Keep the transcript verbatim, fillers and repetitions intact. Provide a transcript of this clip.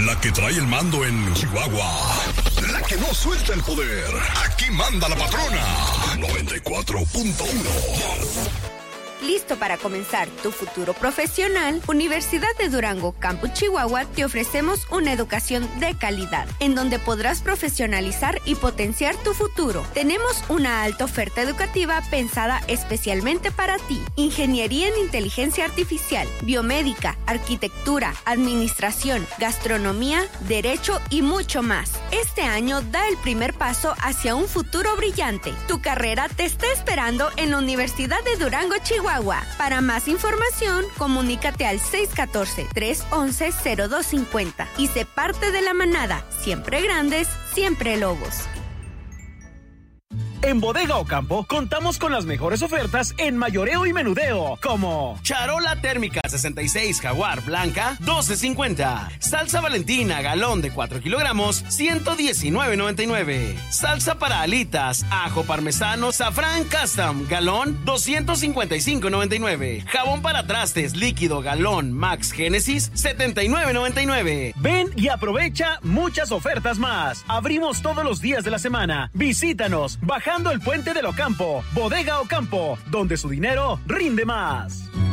La que trae el mando en Chihuahua. La que no suelta el poder. Aquí manda la patrona. noventa y cuatro punto uno. ¿Listo para comenzar tu futuro profesional? Universidad de Durango, Campus Chihuahua, te ofrecemos una educación de calidad, en donde podrás profesionalizar y potenciar tu futuro. Tenemos una alta oferta educativa pensada especialmente para ti. Ingeniería en Inteligencia Artificial, Biomédica, Arquitectura, Administración, Gastronomía, Derecho y mucho más. Este año da el primer paso hacia un futuro brillante. Tu carrera te está esperando en la Universidad de Durango, Chihuahua. Para más información, comunícate al seis uno cuatro, tres uno uno, cero dos cinco cero y sé parte de la manada. Siempre grandes, siempre lobos. En Bodega Ocampo contamos con las mejores ofertas en mayoreo y menudeo, como charola térmica sesenta y seis Jaguar blanca, doce cincuenta. Salsa Valentina galón de cuatro kilogramos, ciento diecinueve noventa y nueve. Salsa para alitas, ajo parmesano, safrán custom galón, doscientos cincuenta y cinco noventa y nueve. Jabón para trastes líquido galón Max Génesis, setenta y nueve noventa y nueve. Ven y aprovecha muchas ofertas más. Abrimos todos los días de la semana. Visítanos, bajando el puente del Ocampo. Bodega Ocampo, donde su dinero rinde más.